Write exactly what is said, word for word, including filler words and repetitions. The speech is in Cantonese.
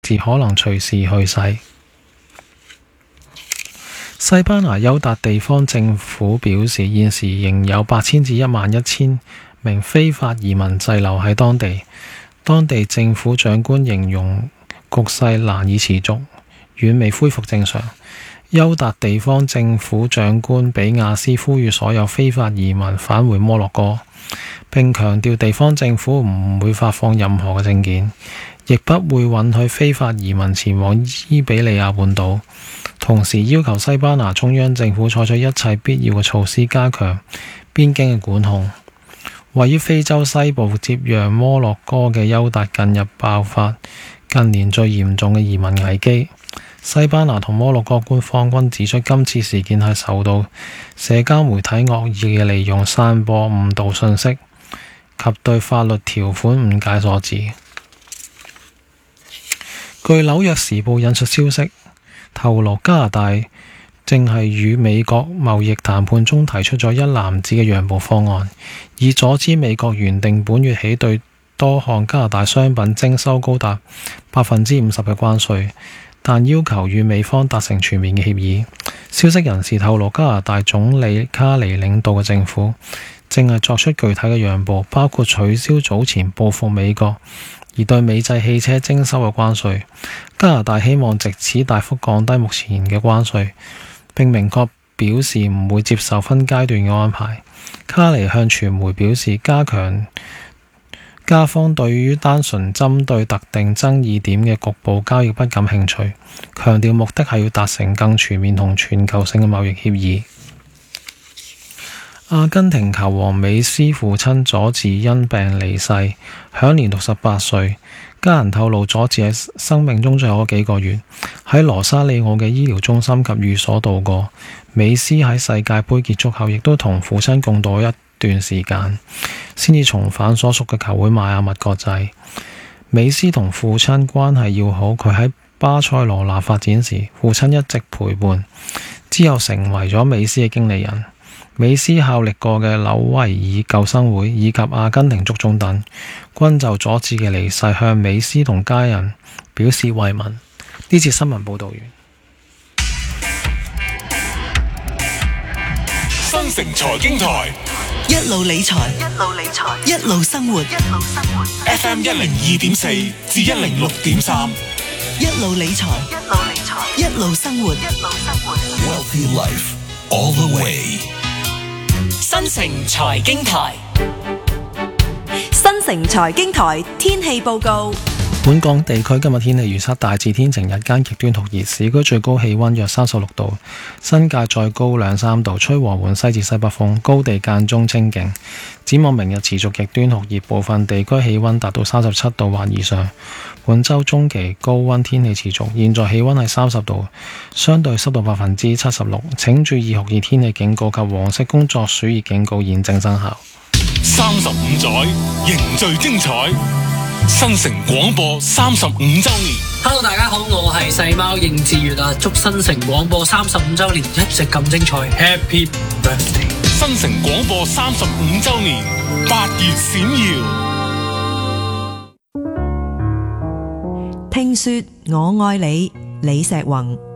至可能隨時去世。西班牙休達地方政府表示，現時仍有八千至一萬一千名非法移民滯留喺當地。當地政府長官形容局勢難以持續，遠未恢復正常。休達地方政府長官比亞斯呼籲所有非法移民返回摩洛哥，並強調地方政府唔會發放任何嘅證件，亦不會允許非法移民前往伊比利亞半島。同時要求西班牙中央政府採取一切必要嘅措施，加強邊境嘅管控。位於非洲西部接壤摩洛哥嘅休達近日爆發近年最嚴重嘅移民危機。西班牙同摩洛哥官方均指出，今次事件係受到社交媒體惡意嘅利用，散播誤導信息及對法律條款誤解所致。據紐約時報引述消息透露，加拿大正係與美國貿易談判中提出咗一籃子嘅讓步方案，以阻止美國原定本月起對多項加拿大商品徵收高達百分之五十嘅關稅，但要求與美方達成全面嘅協議。消息人士透露，加拿大總理卡尼領導嘅政府正係作出具體嘅讓步，包括取消早前報復美國而對美製汽車徵收嘅關稅。加拿大希望藉此大幅降低目前嘅關稅，並明確表示唔會接受分階段嘅安排。卡尼向傳媒表示，加強加方對於單純針對特定爭議點嘅局部交易不感興趣，強調目的係要達成更全面同全球性嘅貿易協議。阿根廷球王美斯父親佐治因病離世，享年六十八歲。家人透露，佐治喺生命中最後幾個月喺羅沙里奧嘅醫療中心及寓所度過。美斯喺世界盃結束後，亦都同父親共度一段時間，先至重返所屬嘅球會邁阿密國際。美斯同父親關係要好，佢喺巴塞羅那發展時，父親一直陪伴，之後成為咗美斯嘅經理人。美斯效力過嘅紐維爾救生會以及阿根廷足總等，均就佐治嘅離世向美斯同家人表示慰問。呢次新聞報道完。 新城財經台一路理財，一路理財，一路生活，一路生活。 F M 一零二點四至一零六點三， 一路理財，一路理財，一路生活，一路生活。 Wealthy Life all the way。 新城財經台， 新城財經台天氣報告。 本港地區今日天氣預測大致天晴，日間極端酷熱，市區最高氣溫約三十六度，新界再高兩三度，吹和緩西至西北風，高地間中清勁。展望明日持續極端酷熱，部分地區氣溫達到三十七度或以上。本週中期高溫天氣持續，現在氣溫係三十度，相對濕度百分之七十六。請注意酷熱天氣警告及黃色工作暑熱警告現正生效。 三十五載凝聚精彩，新城廣播三十五週年。 Hello， 大家好，我係細貓應志月啊！祝新城廣播三十五週年一直咁精彩 ，Happy Birthday！ 新城廣播三十五週年，八月閃耀。 聽說我愛你，李石宏。